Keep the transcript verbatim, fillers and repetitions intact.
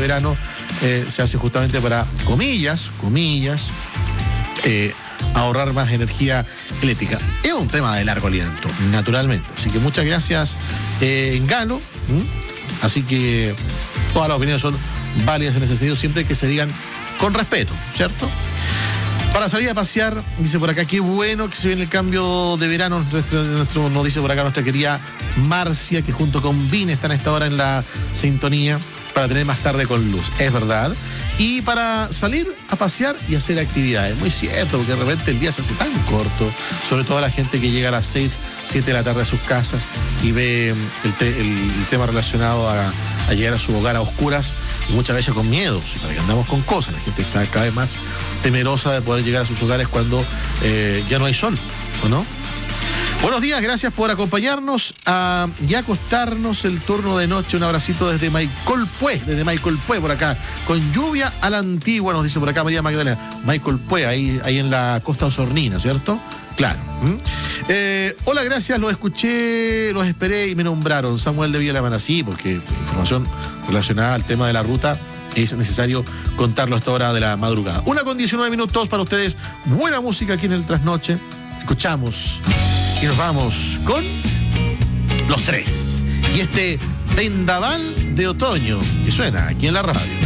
verano eh, se hace justamente para, comillas, comillas, eh, ahorrar más energía eléctrica. Es un tema de largo aliento, naturalmente. Así que muchas gracias, eh, Galo. ¿Mm? Así que todas las opiniones son válidas en ese sentido, siempre que se digan con respeto, ¿cierto? Para salir a pasear, dice por acá, qué bueno que se viene el cambio de verano. Nuestro, nuestro, nos dice por acá nuestra querida Marcia, que junto con Vine están a esta hora en la sintonía para tener más tarde con luz. Es verdad. Y para salir a pasear y hacer actividades. Muy cierto, porque de repente el día se hace tan corto, sobre todo a la gente que llega a las seis, siete de la tarde a sus casas y ve el, te, el, el tema relacionado a, a llegar a su hogar a oscuras, y muchas veces con miedo, para que andamos con cosas. La gente está cada vez más temerosa de poder llegar a sus hogares cuando eh, ya no hay sol, ¿o no? Buenos días, gracias por acompañarnos a, y acostarnos el turno de noche. Un abracito desde Maicolpue, desde Maicolpue por acá, con lluvia a la antigua, nos dice por acá María Magdalena. Maicolpue, ahí, ahí en la costa osornina, ¿cierto? Claro. ¿Mm? Eh, hola, gracias, los escuché, los esperé y me nombraron. Samuel de Villa Alemana, sí, porque información relacionada al tema de la ruta es necesario contarlo a esta hora de la madrugada. Una con diecinueve minutos para ustedes. Buena música aquí en el Trasnoche. Escuchamos y nos vamos con Los Tres y este vendaval de otoño que suena aquí en la radio.